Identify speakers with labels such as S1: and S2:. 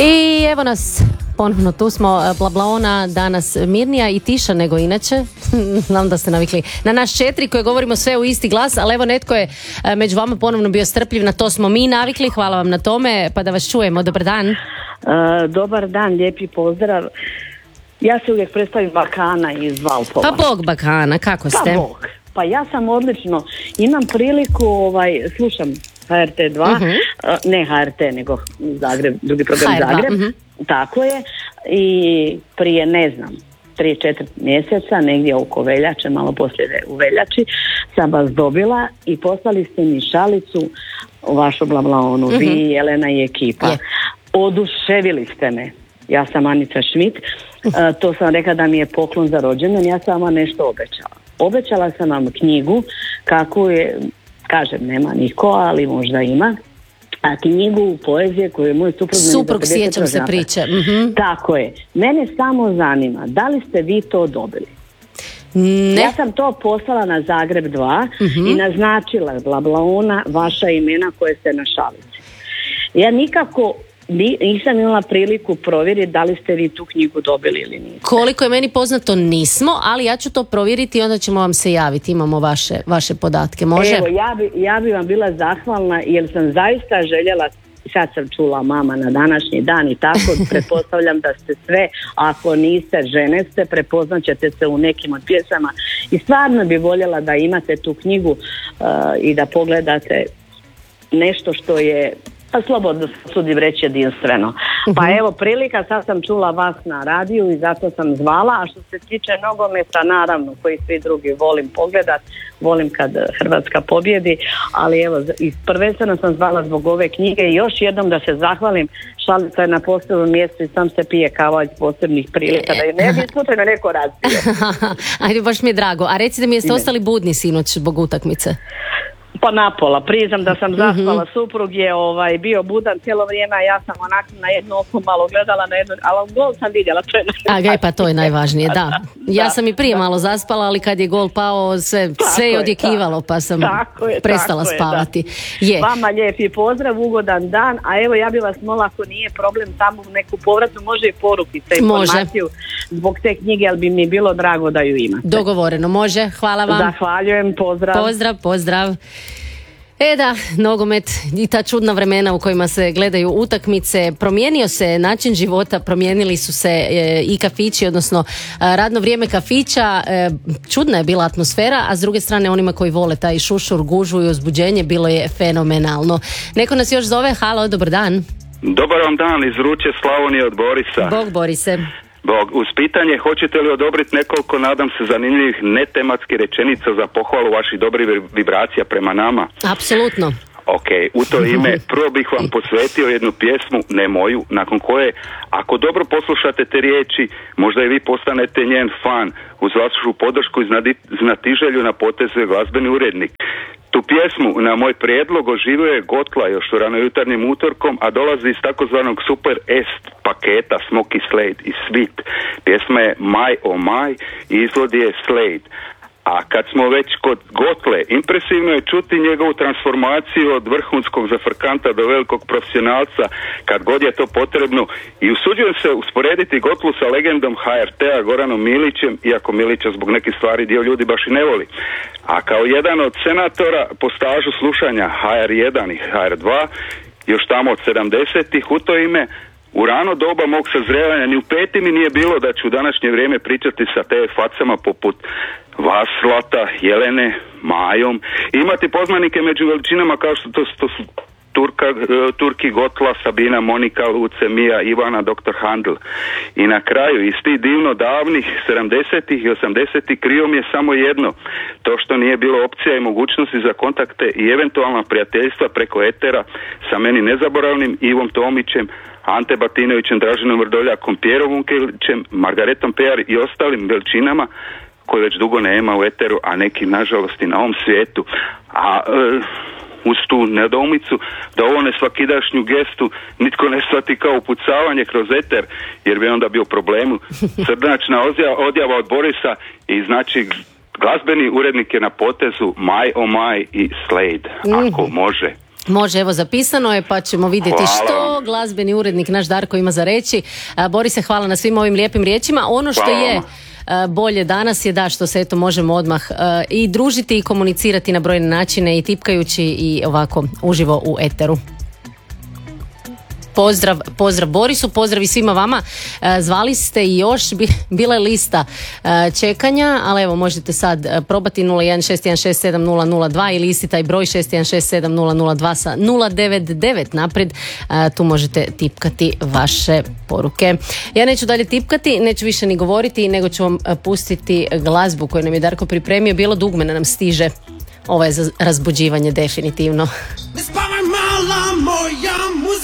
S1: I evo nas ponovno, tu smo. Blablaona danas mirnija i tiša nego inače. Znam da ste navikli na naš 4 koje govorimo sve u isti glas, ali evo netko je među vama ponovno bio strpljiv, na to smo mi navikli, hvala vam na tome, pa da vas čujemo. Dobar dan.
S2: Dobar dan, lijepi pozdrav. Ja se uvijek predstavim Bakana iz Valpova.
S1: Pa Bog Bakana, kako ste?
S2: Pa Bog. Pa ja sam odlično. Imam priliku, slušam HRT2, ne HRT, nego Zagreb, drugi program
S1: HR2,
S2: Zagreb. Tako je. I prije, 3-4 mjeseca, negdje oko veljače, malo poslije u veljači, sam vas dobila i poslali ste mi šalicu u vašu Blablaonu, vi, Jelena i ekipa.
S1: Je.
S2: Oduševili ste me. Ja sam Anica Šmit, to sam rekla da mi je poklon za rođendan, ja sam vam nešto obećala. Obećala sam vam knjigu, kako je, kažem, nema niko, ali možda ima, a knjigu poezije koju je moj
S1: suprug sjećam se priče.
S2: Tako je. Mene samo zanima, da li ste vi to dobili?
S1: Ne.
S2: Ja sam to poslala na Zagreb 2 i naznačila Blablaona vaša imena koje ste na šalici. Ja nikako nisam imala priliku provjeriti da li ste vi tu knjigu dobili ili niste.
S1: Koliko je meni poznato nismo, ali ja ću to provjeriti i onda ćemo vam se javiti. Imamo vaše podatke, može?
S2: Evo, ja bi vam bila zahvalna jer sam zaista željela, sad sam čula mama na današnji dan i tako, pretpostavljam da ste sve, ako niste, žene ste, prepoznat ćete se u nekim od pjesama i stvarno bi voljela da imate tu knjigu i da pogledate nešto što je, pa slobodno sudim reći, jedinstveno. Pa evo prilika, sad sam čula vas na radiju i zato sam zvala, a što se tiče nogometa, naravno, koji svi drugi volim pogledat, volim kad Hrvatska pobjedi, ali evo, prvenstveno sam zvala zbog ove knjige i još jednom da se zahvalim, šalica je na posebnom mjestu i sam se pije kava iz posebnih prilika, da je ne bi slučajno neko razbio.
S1: Ajde, baš mi je drago. A recite mi, jeste ostali budni sinoć zbog utakmice?
S2: Pa napola, priznam da sam zaspala, suprug je bio budan cijelo vrijeme, a ja sam onako na jedno oko malo gledala, na jedno, ali gol sam vidjela, to je najvažnije.
S1: Pa to je najvažnije, da. Ja sam i prije malo zaspala, ali kad je gol pao, sve je odjekivalo, pa sam prestala spavati. Je.
S2: Vama lijepi pozdrav, ugodan dan, a evo ja bi vas molila, ako nije problem, tamo neku povratnu, može i porukice, informaciju zbog te knjige, ali bi mi bilo drago da ju imate.
S1: Dogovoreno, može, hvala vam.
S2: Zahvaljujem, pozdrav.
S1: Pozdrav. Da, nogomet i ta čudna vremena u kojima se gledaju utakmice, promijenio se način života, promijenili su se i kafići, odnosno radno vrijeme kafića, čudna je bila atmosfera, a s druge strane onima koji vole taj šušur, gužvu i uzbuđenje bilo je fenomenalno. Neko nas još zove, halo, dobar dan.
S3: Dobar vam dan, iz Ruče Slavonije od Borisa.
S1: Bog Borise.
S3: Uz pitanje hoćete li odobriti nekoliko, nadam se, zanimljivih netematskih rečenica za pohvalu vaših dobrih vibracija prema nama?
S1: Apsolutno.
S3: Ok, u to ime prvo bih vam posvetio jednu pjesmu, ne moju, nakon koje, ako dobro poslušate te riječi, možda i vi postanete njen fan, uz vašu podršku i znatiželju na potezu je glazbeni urednik. Tu pjesmu na moj prijedlog oživio je Gotla još u ranojutarnjim utorkom, a dolazi iz takozvanog Super S paketa Smoky Slade i Sweet. Pjesma je My Oh My i izvodi je Slade. A kad smo već kod Gotle, impresivno je čuti njegovu transformaciju od vrhunskog zafrkanta do velikog profesionalca kad god je to potrebno i usuđujem se usporediti Gotlu sa legendom HRT-a Goranom Milićem, iako Milića zbog nekih stvari dio ljudi baš i ne voli. A kao jedan od senatora po stažu slušanja HR1 i HR2, još tamo od 70-ih, u to ime, u rano doba mog sazrevanja ni u peti mi nije bilo da ću u današnje vrijeme pričati sa te facama poput vas, Zlata, Jelene, Majom, imati poznanike među veličinama kao što to su Turki, Gotla, Sabina, Monika, Luce, Mija, Ivana, Dr. Handel. I na kraju, iz tih divno davnih 70-ih i 80-ih krio mi je samo jedno, to što nije bilo opcija i mogućnosti za kontakte i eventualna prijateljstva preko etera sa meni nezaboravnim Ivom Tomićem, Ante Batinovićem, Draženom Vrdoljakom, Pjerom Vunkelićem, Margaretom Pejar i ostalim veličinama koje već dugo nema u eteru, a neki nažalost i na ovom svijetu. A uz tu nedoumicu da ovo nesvakidašnju gestu nitko ne shvati kao upucavanje kroz eter, jer bi onda bio problemu. Srdačna odjava od Borisa i znači glazbeni urednik je na potezu My Oh My i Slade, ako može.
S1: Može, evo zapisano je pa ćemo vidjeti
S3: Hvala
S1: što
S3: vam.
S1: glazbeni urednik naš Darko ima za reći. Borise, hvala na svim ovim lijepim riječima. Ono što
S3: Hvala
S1: je bolje danas je da što se eto možemo odmah i družiti i komunicirati na brojne načine i tipkajući i ovako uživo u eteru. Pozdrav Borisu, pozdrav i svima vama. Zvali ste i još, bila je lista čekanja, ali evo možete sad probati 016167002 ili isti taj broj 616700 sa 099 naprijed. Tu možete tipkati vaše poruke. Ja neću dalje tipkati, neću više ni govoriti, nego ću vam pustiti glazbu koju nam je Darko pripremio. Bilo dugme nam stiže. Ovo je za razbuđivanje definitivno.